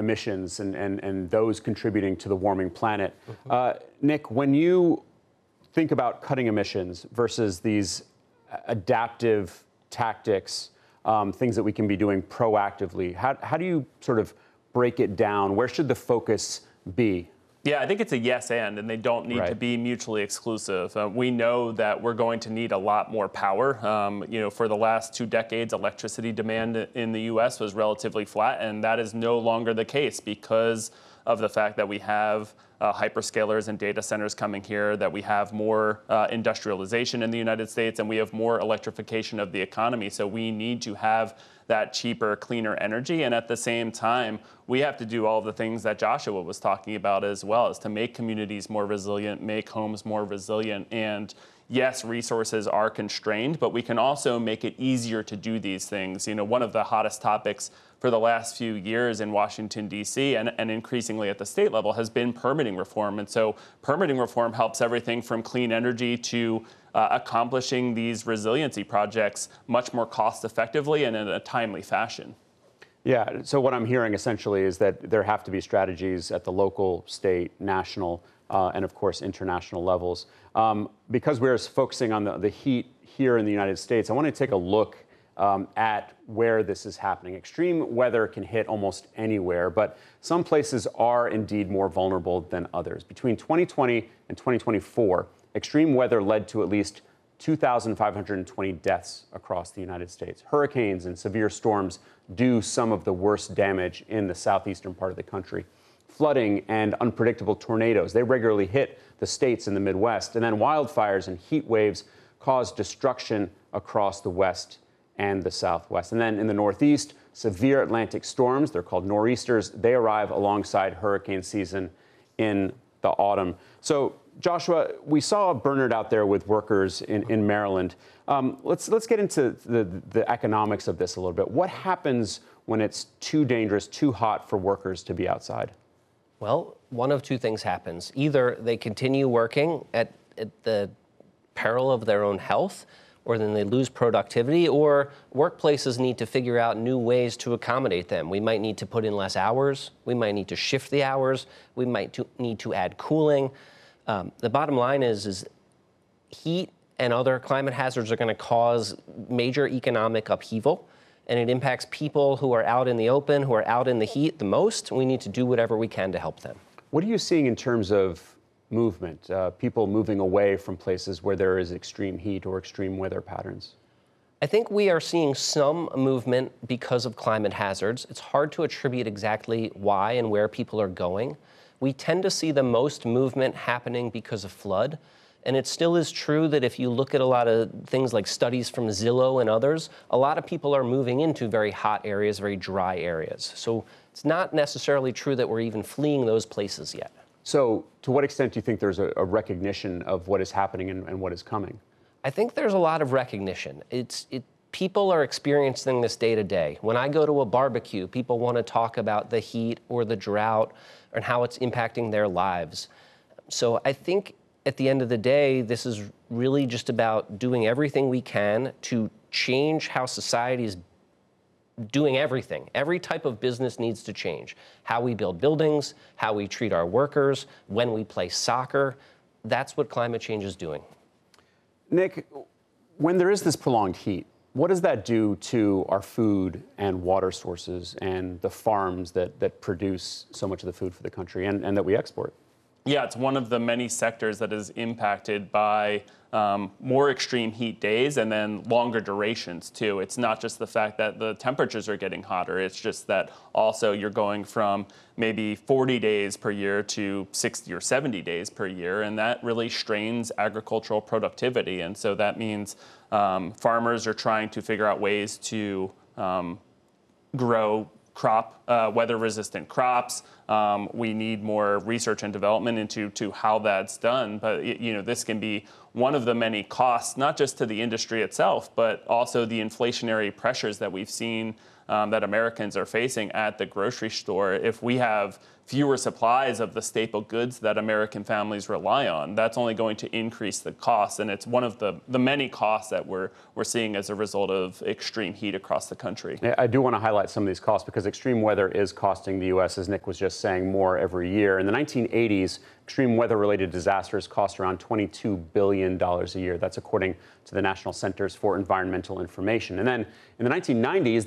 emissions and those contributing to the warming planet. Nick, when you think about cutting emissions versus these adaptive tactics, things that we can be doing proactively, how do you sort of break it down? Where should the focus be? Yeah, I think it's a yes and they don't need to be mutually exclusive. We know that we're going to need a lot more power. For the last 2 decades, electricity demand in the U.S. was relatively flat, and that is no longer the case because of the fact that we have hyperscalers and data centers coming here, that we have more industrialization in the United States, and we have more electrification of the economy. So we need to have that cheaper, cleaner energy. And at the same time, we have to do all the things that Joshua was talking about as well, is to make communities more resilient, make homes more resilient. And yes, resources are constrained, but we can also make it easier to do these things. One of the hottest topics for the last few years in Washington, D.C., and increasingly at the state level has been permitting reform. And so permitting reform helps everything from clean energy to accomplishing these resiliency projects much more cost effectively and in a timely fashion. Yeah, so what I'm hearing essentially is that there have to be strategies at the local, state, national, and of course international levels. Because we're focusing on the heat here in the United States, I want to take a look at where this is happening. Extreme weather can hit almost anywhere, but some places are indeed more vulnerable than others. Between 2020 and 2024, extreme weather led to at least 2,520 deaths across the United States. Hurricanes and severe storms do some of the worst damage in the southeastern part of the country. Flooding and unpredictable tornadoes, they regularly hit the states in the Midwest. And then wildfires and heat waves cause destruction across the West and the Southwest. And then in the Northeast, severe Atlantic storms, they're called nor'easters, they arrive alongside hurricane season in the autumn. So, Joshua, we saw Bernard out there with workers in Maryland. Let's get into the economics of this a little bit. What happens when it's too dangerous, too hot for workers to be outside? Well, one of two things happens. Either they continue working at the peril of their own health, or then they lose productivity, or workplaces need to figure out new ways to accommodate them. We might need to put in less hours. We might need to shift the hours. We might need to add cooling. The bottom line is heat and other climate hazards are going to cause major economic upheaval, and it impacts people who are out in the open, who are out in the heat the most. We need to do whatever we can to help them. What are you seeing in terms of movement, people moving away from places where there is extreme heat or extreme weather patterns? I think we are seeing some movement because of climate hazards. It's hard to attribute exactly why and where people are going. We tend to see the most movement happening because of flood. And it still is true that if you look at a lot of things like studies from Zillow and others, a lot of people are moving into very hot areas, very dry areas. So it's not necessarily true that we're even fleeing those places yet. So to what extent do you think there's a recognition of what is happening and what is coming? I think there's a lot of recognition. People are experiencing this day to day. When I go to a barbecue, people want to talk about the heat or the drought and how it's impacting their lives. So I think at the end of the day, this is really just about doing everything we can to change how society is doing everything. Every type of business needs to change. How we build buildings, how we treat our workers, when we play soccer. That's what climate change is doing. Nick, when there is this prolonged heat, what does that do to our food and water sources and the farms that produce so much of the food for the country and that we export? Yeah, it's one of the many sectors that is impacted by more extreme heat days and then longer durations too. It's not just the fact that the temperatures are getting hotter, it's just that also you're going from maybe 40 days per year to 60 or 70 days per year, and that really strains agricultural productivity. And so that means farmers are trying to figure out ways to grow weather-resistant crops. We need more research and development into how that's done. But this can be one of the many costs, not just to the industry itself, but also the inflationary pressures that we've seen that Americans are facing at the grocery store. If we have fewer supplies of the staple goods that American families rely on, that's only going to increase the costs. And it's one of the many costs that we're seeing as a result of extreme heat across the country. I do want to highlight some of these costs because extreme weather weather is costing the U.S., as Nick was just saying, more every year. In the 1980s, extreme weather-related disasters cost around $22 billion a year. That's according to the National Centers for Environmental Information. And then in the 1990s,